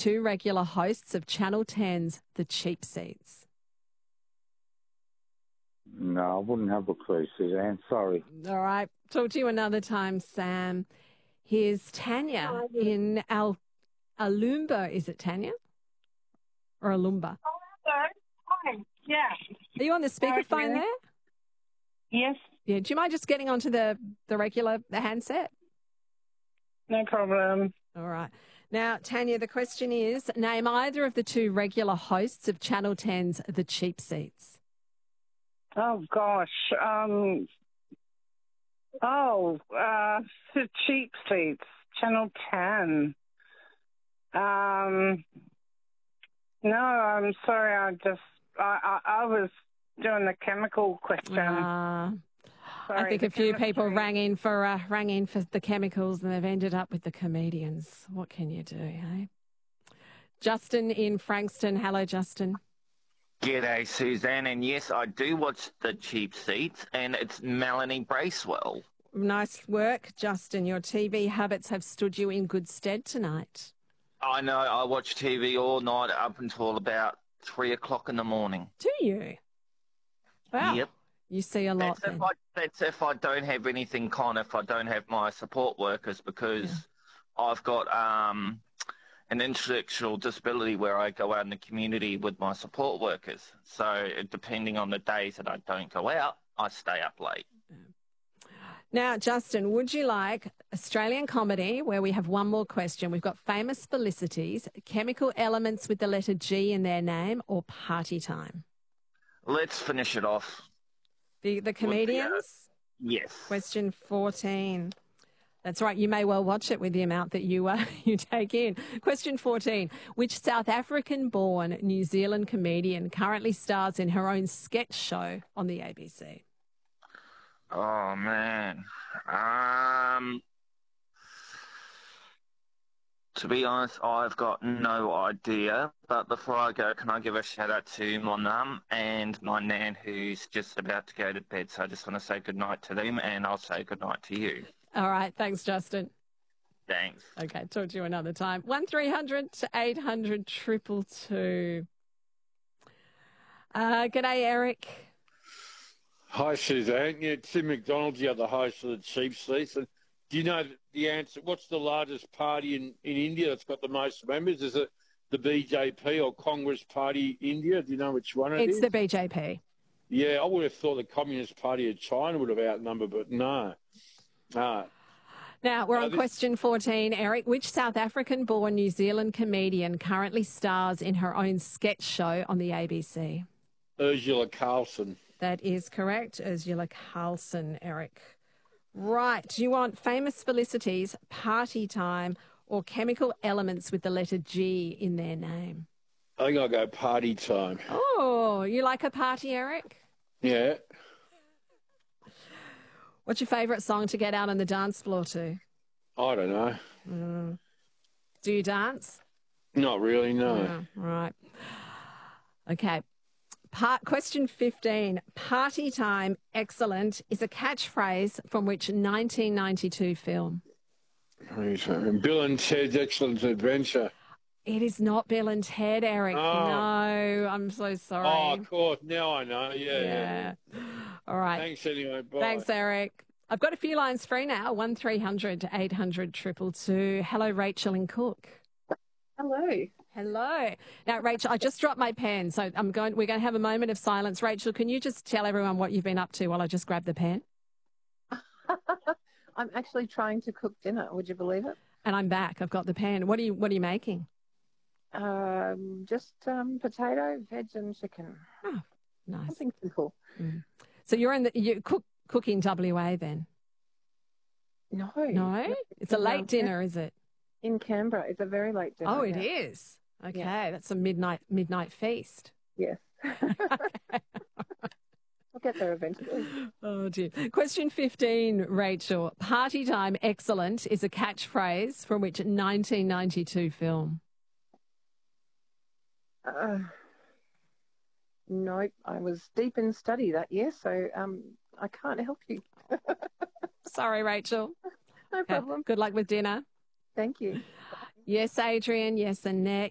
two regular hosts of Channel 10's The Cheap Seats? No, I wouldn't have a clue, Suzanne. Sorry. All right. Talk to you another time, Sam. Here's Tanya in Alumba. Is it Tanya? Or Alumba? Oh, hello. Hi. Yeah. Are you on the speakerphone there? Yes. Yeah. Do you mind just getting onto the regular handset? No problem. All right. Now, Tanya, the question is, name either of the two regular hosts of Channel 10's The Cheap Seats. Oh, gosh. The Cheap Seats, Channel 10. No, I'm sorry. I was doing the chemical question. I think a few people rang in for the chemicals and they've ended up with the comedians. What can you do, hey? Justin in Frankston. Hello, Justin. G'day, Suzanne. And yes, I do watch The Cheap Seats, and it's Melanie Bracewell. Nice work, Justin. Your TV habits have stood you in good stead tonight. I know. I watch TV all night up until about 3 o'clock in the morning. Do you? Wow. Yep. You see a lot then. That's if I don't have anything if I don't have my support workers, because I've got an intellectual disability where I go out in the community with my support workers. So depending on the days that I don't go out, I stay up late. Now, Justin, would you like Australian comedy, where we have one more question? We've got famous felicities, chemical elements with the letter G in their name, or party time? Let's finish it off. The comedians? Yes. Question 14. That's right. You may well watch it with the amount that you take in. Question 14. Which South African-born New Zealand comedian currently stars in her own sketch show on the ABC? Oh, man. To be honest, I've got no idea. But before I go, can I give a shout-out to my mum and my nan, who's just about to go to bed? So I just want to say goodnight to them, and I'll say goodnight to you. All right. Thanks, Justin. Thanks. Okay. Talk to you another time. 1300 800 222. G'day, Eric. Hi, Suzanne. Yeah, Tim McDonald, you're the host of The Cheap Seats. And do you know the answer? What's the largest party in India that's got the most members? Is it the BJP or Congress Party India? Do you know which one it is? It's the BJP. Yeah, I would have thought the Communist Party of China would have outnumbered, but no. No. Now, we're on question 14, Eric. Which South African-born New Zealand comedian currently stars in her own sketch show on the ABC? Ursula Carlson. That is correct, Ursula Carlson, Eric. Right. Do you want famous felicities, party time, or chemical elements with the letter G in their name? I think I'll go party time. Oh, you like a party, Eric? Yeah. What's your favourite song to get out on the dance floor to? I don't know. Do you dance? Not really, no. Oh, right. Okay. Question 15. Party time, excellent, is a catchphrase from which 1992 film? Bill and Ted's Excellent Adventure. It is not Bill and Ted, Eric. Oh. No, I'm so sorry. Oh, of course. Now I know. Yeah. All right. Thanks anyway. Bye. Thanks, Eric. I've got a few lines free now. 1300 800 222. Hello, Rachel in Cook. Hello. Hello. Now, Rachel, I just dropped my pen, so we're going to have a moment of silence. Rachel, can you just tell everyone what you've been up to while I just grab the pen? I'm actually trying to cook dinner. Would you believe it? And I'm back. I've got the pen. What are you making? Just potato, veg, and chicken. Oh, nice. Something simple. Mm. So you're cooking WA then? No. No? It's a late dinner, is it? In Canberra. It's a very late dinner. Oh, it is. Okay, that's a midnight feast. Yes. I'll get there eventually. Oh, dear. Question 15, Rachel. Party time, excellent, is a catchphrase from which 1992 film? Nope. I was deep in study that year, so I can't help you. Sorry, Rachel. No problem. Good luck with dinner. Thank you. Yes, Adrian. Yes, Annette.